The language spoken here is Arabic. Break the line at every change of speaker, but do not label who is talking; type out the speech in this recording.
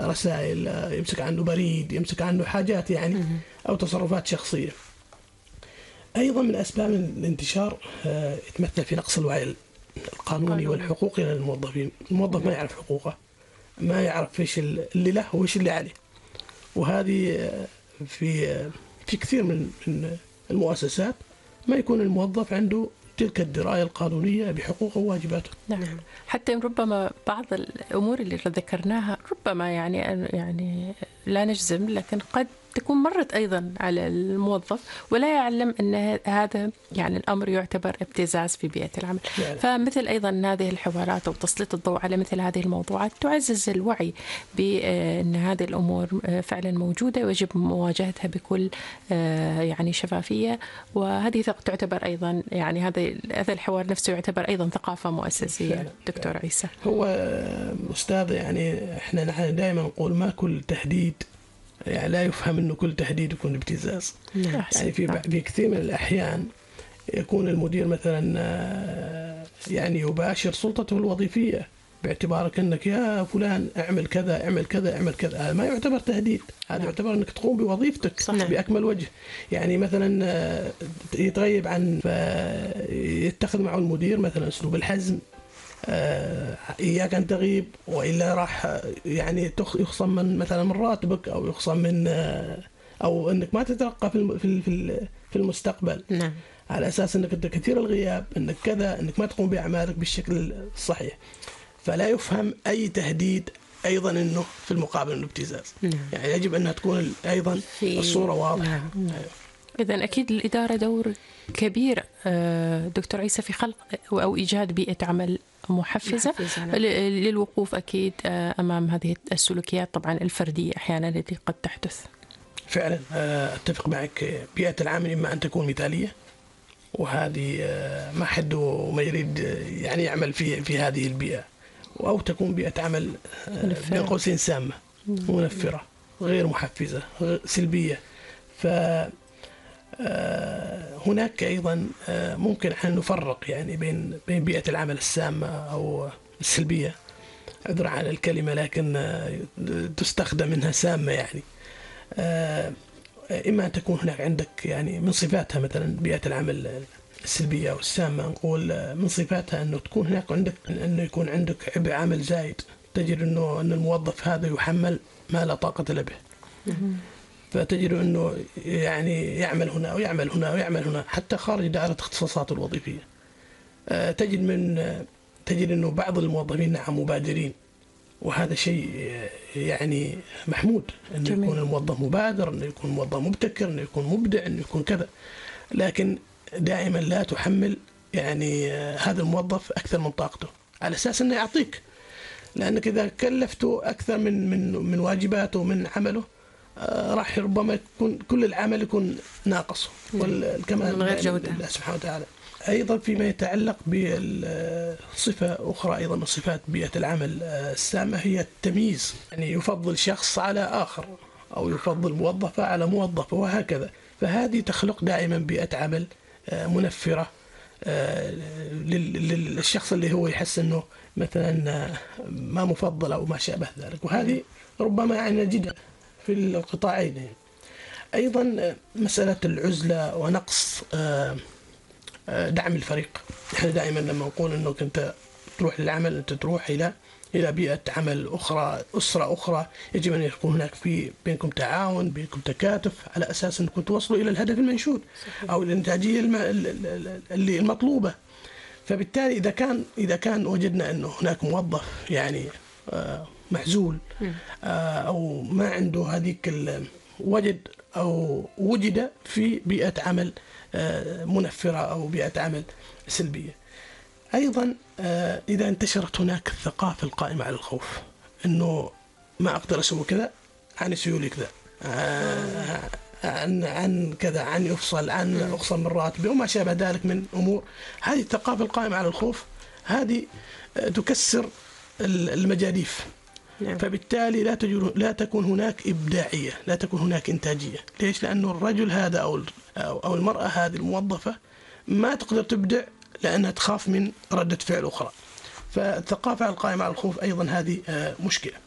رسائل، يمسك عنه بريد، يمسك عنه حاجات يعني أو تصرفات شخصية. أيضا من أسباب الانتشار يتمثل في نقص الوعي القانوني والحقوقي للموظفين. الموظف ما يعرف حقوقه، ما يعرف إيش اللي له وإيش اللي عليه. وهذه في كثير من المؤسسات ما يكون الموظف عنده تلك الدراية القانونية بحقوقه وواجباته.
نعم. حتى ربما بعض الأمور اللي ذكرناها ربما يعني لا نجزم، لكن قد تكون مرت أيضا على الموظف ولا يعلم أن هذا يعني الأمر يعتبر ابتزاز في بيئة العمل. يعني. فمثل أيضا هذه الحوارات وتسليط الضوء على مثل هذه الموضوعات تعزز الوعي بأن هذه الأمور فعلا موجودة ويجب مواجهتها بكل يعني شفافية. وهذه تعتبر أيضا يعني هذا الحوار نفسه يعتبر أيضا ثقافة مؤسسية. فعلا. دكتور عيسى،
هو أستاذ يعني نحن دائما نقول ما كل تهديد يعني لا يفهم أنه كل تهديد يكون ابتزاز. يعني في كثير من الأحيان يكون المدير مثلا يعني يباشر سلطته الوظيفية باعتبارك أنك يا فلان اعمل كذا اعمل كذا اعمل كذا. هذا ما يعتبر تهديد، هذا يعتبر أنك تقوم بوظيفتك بأكمل وجه. يعني مثلا يتغيب عن يتخذ معه المدير مثلا أسلوب الحزم، إياك أن تغيب وإلا راح يعني يخصم من مثلا من راتبك أو يخصم من أو أنك ما تترقى في المستقبل.
نعم.
على أساس أنك أنت كثير الغياب، أنك كذا، أنك ما تقوم بأعمالك بالشكل الصحيح. فلا يفهم أي تهديد أيضا أنه في المقابل أنه ابتزاز.
نعم.
يعني يجب أنها تكون أيضا الصورة واضحة.
نعم. إذن أكيد الإدارة دور كبير دكتور عيسى في خلق أو إيجاد بيئة عمل محفزة للوقوف أكيد أمام هذه السلوكيات طبعا الفردية أحيانا التي قد تحدث.
فعلا أتفق معك. بيئة العمل إما أن تكون مثالية، وهذه ما حد ما يريد يعني يعمل في هذه البيئة، أو تكون بيئة عمل بين قوسين سامة منفرة غير محفزة سلبية. هناك أيضا ممكن أن نفرق يعني بين بيئة العمل السامة أو السلبية، عذرا على الكلمة لكن تستخدم منها سامة. يعني إما أن تكون هناك عندك يعني من صفاتها مثلا بيئة العمل السلبية أو السامة، نقول من صفاتها أنه تكون هناك عندك أنه يكون عندك عبء عمل زايد، تجد أن الموظف هذا يحمل ما لا طاقة له به، فتجد أنه يعني يعمل هنا ويعمل هنا ويعمل هنا حتى خارج دائرة اختصاصاته الوظيفية. تجد أنه بعض الموظفين نعم مبادرين، وهذا شيء يعني محمود، أنه يكون الموظف مبادر، أنه يكون موظف مبتكر، أنه يكون مبدع، أنه يكون كذا. لكن دائما لا تحمل يعني هذا الموظف أكثر من طاقته على أساس أنه يعطيك، لأنك إذا كلفته أكثر من واجباته من عمله راح ربما يكون كل العمل يكون ناقص والكمال
من غير جودة
الله سبحانه وتعالى. أيضا فيما يتعلق بالصفة أخرى أيضا من صفات بيئة العمل السامة هي التمييز، يعني يفضل شخص على آخر أو يفضل موظفة على موظفة وهكذا. فهذه تخلق دائما بيئة عمل منفرة للشخص اللي هو يحس أنه مثلا ما مفضل أو ما شابه ذلك، وهذه ربما يعني نجدها في القطاعين. أيضا مسألة العزلة ونقص دعم الفريق. نحن دائما لما نقول أنه أنت تروح للعمل أنت تروح إلى بيئة عمل أخرى، أسرة أخرى، يجب أن يكون هناك بينكم تعاون، بينكم تكاتف على أساس أنكم توصلوا إلى الهدف المنشود أو الإنتاجية اللي المطلوبة. فبالتالي إذا كان وجدنا أنه هناك موظف يعني معزول أو ما عنده هذيك وجد في بيئة عمل منفرة أو بيئة عمل سلبية. أيضا إذا انتشرت هناك الثقافة القائمة على الخوف، أنه ما أقدر أسوي كذا، عن يسوي كذا، عن كذا، عن يفصل، عن أخصم من راتبه وما شابه ذلك من أمور. هذه الثقافة القائمة على الخوف هذه تكسر المجاديف. فبالتالي لا تكون هناك إبداعية، لا تكون هناك إنتاجية. ليش؟ لأنه الرجل هذا أو المرأة هذه الموظفة ما تقدر تبدع لأنها تخاف من ردة فعل أخرى. فالثقافة القائمة على الخوف أيضا هذه مشكلة.